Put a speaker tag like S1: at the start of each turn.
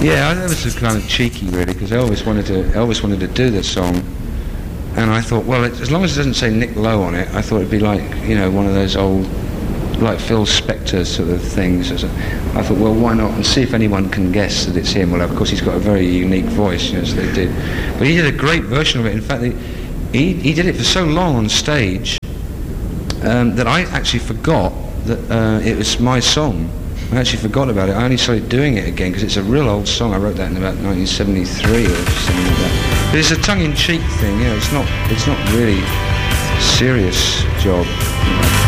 S1: Yeah, that was kind of cheeky, really, because Elvis wanted to do this song, and I thought, well, as long as it doesn't say Nick Lowe on it, I thought it'd be like, one of those old, like Phil Spector sort of things. I thought, well, why not, and see if anyone can guess that it's him. Well, of course, he's got a very unique voice, so they did. But he did a great version of it. In fact, he did it for so long on stage that I actually forgot that it was my song. I actually forgot about it. I only started doing it again because it's a real old song. I wrote that in about 1973 or something like that. But it's a tongue-in-cheek thing. It's not really a serious job.